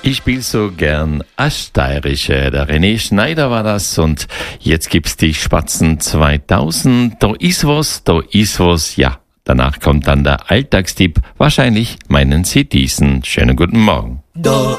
Ich spiele so gern Steirische. Der René Schneider war das und jetzt gibt's die Spatzen 2000. Da ist was, ja. Danach kommt dann der Alltagstipp. Wahrscheinlich meinen Sie diesen. Schönen guten Morgen. Da